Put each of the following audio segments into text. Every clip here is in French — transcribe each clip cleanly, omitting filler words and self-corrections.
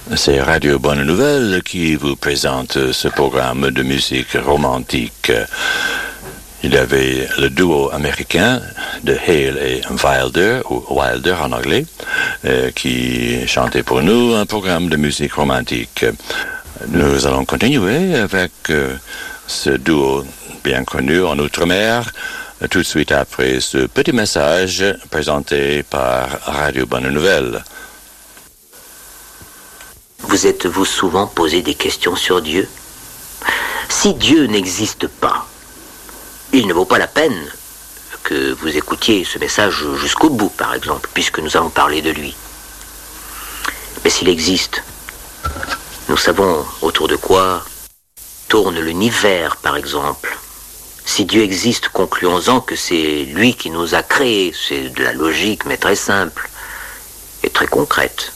C'est Radio Bonne Nouvelle qui vous présente ce programme de musique romantique. Il y avait le duo américain de Hale et Wilder, ou Wilder en anglais, qui chantait pour nous un programme de musique romantique. Nous allons continuer avec ce duo bien connu en Outre-mer, tout de suite après ce petit message présenté par Radio Bonne Nouvelle. Vous êtes-vous souvent posé des questions sur Dieu? Si Dieu n'existe pas, il ne vaut pas la peine que vous écoutiez ce message jusqu'au bout, par exemple, puisque nous allons parler de lui. Mais s'il existe, nous savons autour de quoi tourne l'univers, par exemple. Si Dieu existe, concluons-en que c'est lui qui nous a créés. C'est de la logique, mais très simple et très concrète.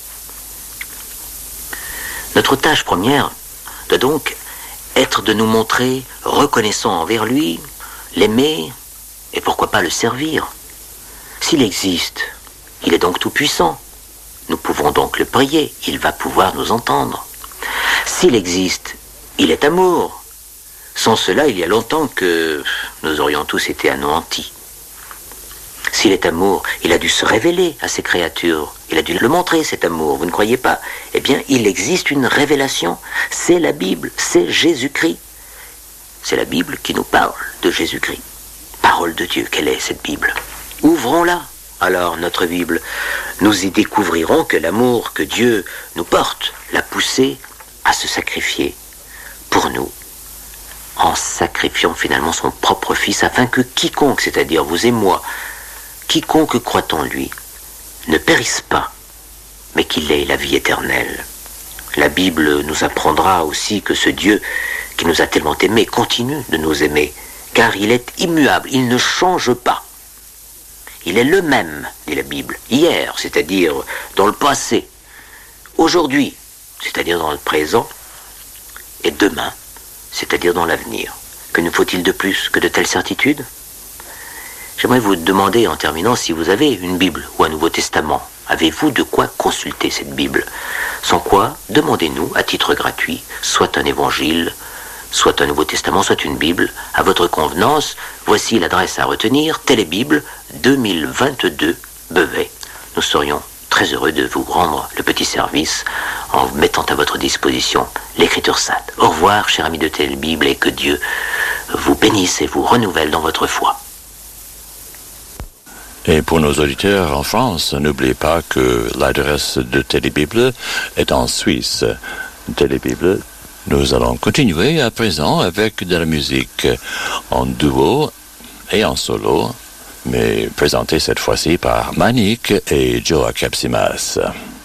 Notre tâche première doit donc être de nous montrer reconnaissants envers lui, l'aimer et pourquoi pas le servir. S'il existe, il est donc tout-puissant. Nous pouvons donc le prier, il va pouvoir nous entendre. S'il existe, il est amour. Sans cela, il y a longtemps que nous aurions tous été anéantis. S'il est amour, il a dû se révéler à ses créatures. Il a dû le montrer, cet amour. Vous ne croyez pas? Eh bien, il existe une révélation. C'est la Bible, c'est Jésus-Christ. C'est la Bible qui nous parle de Jésus-Christ. Parole de Dieu, quelle est cette Bible? Ouvrons-la, alors, notre Bible. Nous y découvrirons que l'amour que Dieu nous porte l'a poussé à se sacrifier pour nous, en sacrifiant finalement son propre Fils, afin que quiconque, c'est-à-dire vous et moi, quiconque croit en lui, ne périsse pas, mais qu'il ait la vie éternelle. La Bible nous apprendra aussi que ce Dieu qui nous a tellement aimés continue de nous aimer, car il est immuable, il ne change pas. Il est le même, dit la Bible, hier, c'est-à-dire dans le passé, aujourd'hui, c'est-à-dire dans le présent, et demain, c'est-à-dire dans l'avenir. Que nous faut-il de plus que de telles certitudes? J'aimerais vous demander en terminant si vous avez une Bible ou un Nouveau Testament. Avez-vous de quoi consulter cette Bible? Sans quoi, demandez-nous à titre gratuit, soit un évangile, soit un Nouveau Testament, soit une Bible, à votre convenance. Voici l'adresse à retenir, Télébible 2022 Bevet. Nous serions très heureux de vous rendre le petit service en mettant à votre disposition l'Écriture sainte. Au revoir, chers amis de Télébible, et que Dieu vous bénisse et vous renouvelle dans votre foi. Et pour nos auditeurs en France, n'oubliez pas que l'adresse de Télébible est en Suisse. Télébible, nous allons continuer à présent avec de la musique en duo et en solo, mais présentée cette fois-ci par Manique et Joe Capsimas.